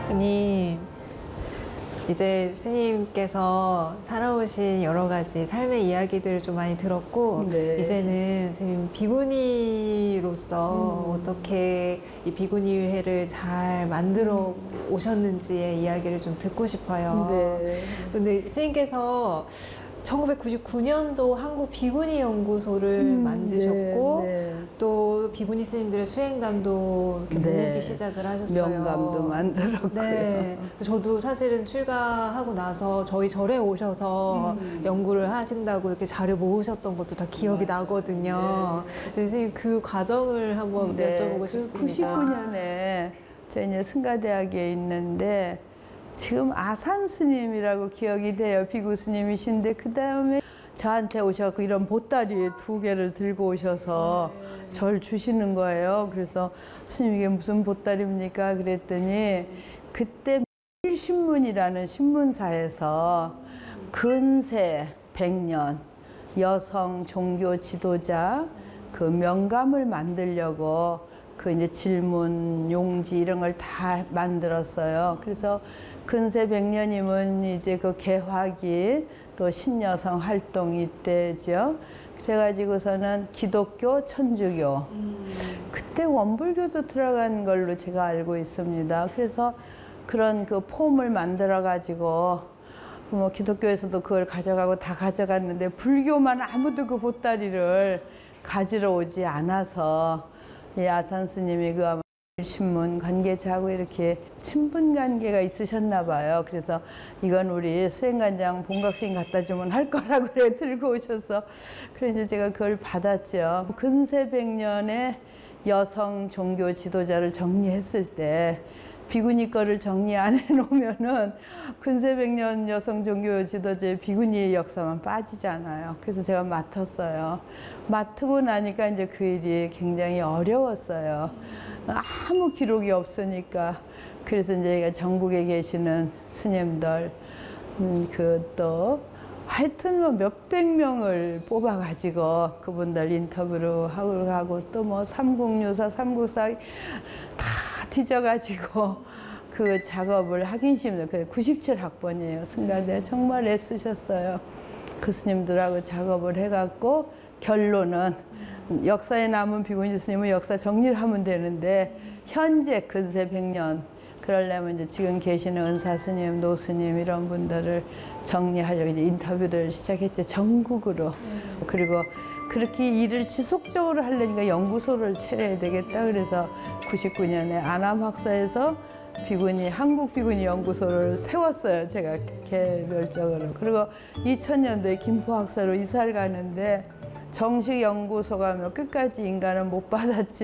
스님, 이제 스님께서 살아오신 여러 가지 삶의 이야기들을 좀 많이 들었고, 네. 이제는 스님 비구니로서 어떻게 이 비구니회를 잘 만들어 오셨는지의 이야기를 좀 듣고 싶어요. 네. 근데 스님께서 1999년도 한국 비구니 연구소를 만드셨고, 네. 또 비구니 스님들의 수행담도 이렇게 네. 모으기 시작을 하셨어요. 명감도 만들었고요. 네. 저도 사실은 출가하고 나서 저희 절에 오셔서 연구를 하신다고 이렇게 자료 모으셨던 것도 다 기억이 나거든요. 네. 선생님 그 과정을 한번 여쭤보고 싶습니다. 99년에 저희 이제 승가대학에 있는데 지금 아산 스님이라고 기억이 돼요. 비구 스님이신데 그 다음에 저한테 오셔서 이런 보따리 2개를 들고 오셔서 절 주시는 거예요. 그래서 스님 이게 무슨 보따리입니까? 그랬더니 그때 신문이라는 신문사에서 근세 100년 여성 종교 지도자 그 명감을 만들려고 그 이제 질문, 용지 이런 걸 다 만들었어요. 그래서 근세 100년이면 이제 그 개화기 또 신여성 활동이 때죠. 그래가지고서는 기독교, 천주교. 그때 원불교도 들어간 걸로 제가 알고 있습니다. 그래서 그런 그 폼을 만들어가지고 뭐 기독교에서도 그걸 가져가고 다 가져갔는데 불교만 아무도 그 보따리를 가지러 오지 않아서 이 아산 스님이 그 아마 신문 관계자하고 이렇게 친분 관계가 있으셨나 봐요. 그래서 이건 우리 수행관장 본각스님 갖다 주면 할 거라고 그래 들고 오셔서 그래 이제 제가 그걸 받았죠. 근세 100년에 여성 종교 지도자를 정리했을 때 비구니 거를 정리 안 해놓으면은 근세 100년 여성 종교 지도자의 비구니의 역사만 빠지잖아요. 그래서 제가 맡았어요. 맡고 나니까 이제 그 일이 굉장히 어려웠어요. 아무 기록이 없으니까. 그래서 이제 전국에 계시는 스님들, 또 하여튼 뭐 몇백 명을 뽑아가지고 그분들 인터뷰를 하고 또 뭐 삼국유사, 삼국사 다 뒤져가지고 그 작업을 하긴 힘들어요. 97학번이에요. 승가대 정말 애쓰셨어요. 그 스님들하고 작업을 해갖고 결론은 역사에 남은 비구니 스님은 역사 정리를 하면 되는데 현재 근세 100년 그러려면 이제 지금 계시는 은사 스님, 노 스님 이런 분들을 정리하려고 이제 인터뷰를 시작했죠. 전국으로. 그리고 그렇게 일을 지속적으로 하려니까 연구소를 차려야 되겠다. 그래서 99년에 안암학사에서 비구니, 한국 비구니 연구소를 세웠어요. 제가 개별적으로. 그리고 2000년도에 김포학사로 이사를 가는데 정식 연구소 가면 끝까지 인가는 못 받았지.